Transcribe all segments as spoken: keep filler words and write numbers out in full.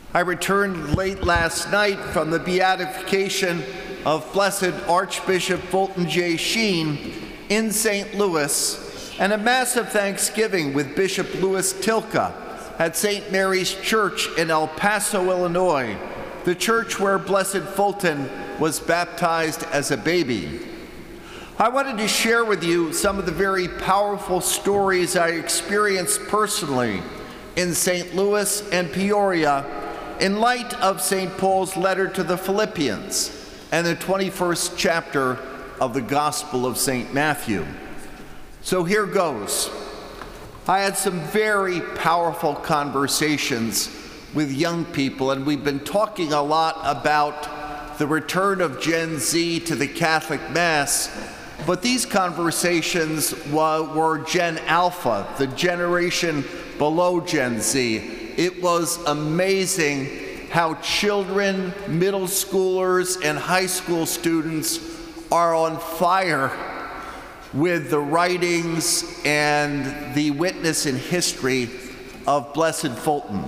I returned late last night from the beatification of Blessed Archbishop Fulton J. Sheen in Saint Louis, and a massive Thanksgiving with Bishop Louis Tilka at Saint Mary's Church in El Paso, Illinois, the church where Blessed Fulton was baptized as a baby. I wanted to share with you some of the very powerful stories I experienced personally in Saint Louis and Peoria in light of Saint Paul's letter to the Philippians and the twenty-first chapter of the Gospel of Saint Matthew. So here goes. I had some very powerful conversations with young people, and we've been talking a lot about the return of Gen Z to the Catholic Mass, but these conversations were, were Gen Alpha, the generation below Gen Z. It was amazing how children, middle schoolers, and high school students are on fire with the writings and the witness in history of Blessed Fulton.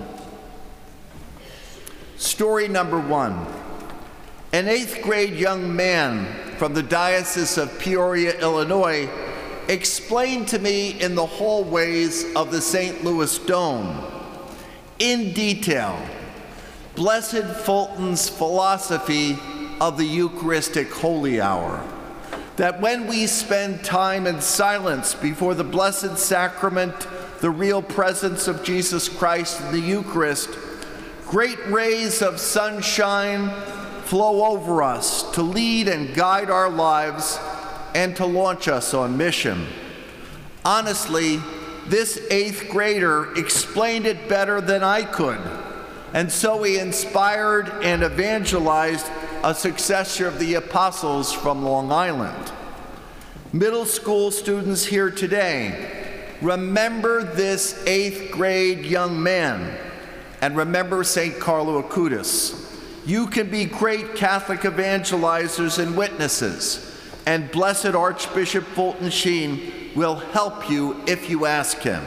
Story number one. An eighth grade young man from the Diocese of Peoria, Illinois, explained to me in the hallways of the Saint Louis Dome, in detail, Blessed Fulton's philosophy of the Eucharistic Holy Hour. That when we spend time in silence before the Blessed Sacrament, the real presence of Jesus Christ in the Eucharist, great rays of sunshine flow over us to lead and guide our lives and to launch us on mission. Honestly, this eighth grader explained it better than I could, and so he inspired and evangelized a successor of the apostles from Long Island. Middle school students here today, remember this eighth grade young man, and remember Saint Carlo Acutis. You can be great Catholic evangelizers and witnesses, and Blessed Archbishop Fulton Sheen will help you if you ask him.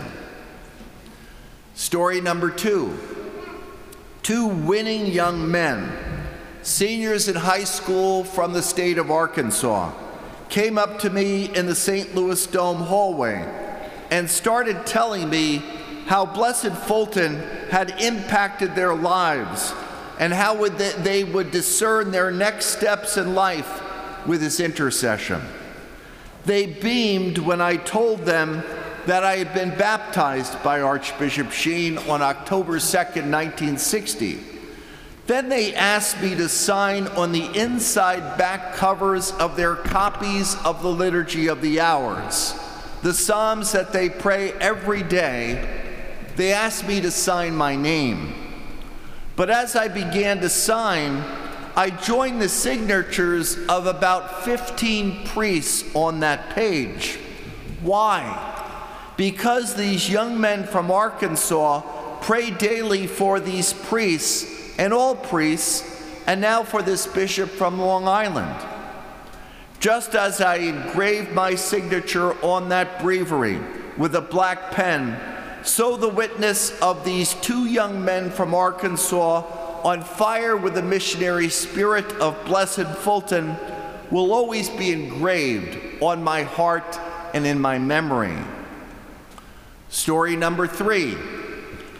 Story number two. Two winning young men, seniors in high school from the state of Arkansas, came up to me in the Saint Louis Dome hallway and started telling me how Blessed Fulton had impacted their lives and how would they, they would discern their next steps in life with his intercession. They beamed when I told them that I had been baptized by Archbishop Sheen on October second, nineteen sixty. Then they asked me to sign on the inside back covers of their copies of the Liturgy of the Hours, the Psalms that they pray every day. They asked me to sign my name. But as I began to sign, I joined the signatures of about fifteen priests on that page. Why? Because these young men from Arkansas pray daily for these priests and all priests, and now for this bishop from Long Island. Just as I engraved my signature on that breviary with a black pen, so the witness of these two young men from Arkansas, on fire with the missionary spirit of Blessed Fulton, will always be engraved on my heart and in my memory. Story number three.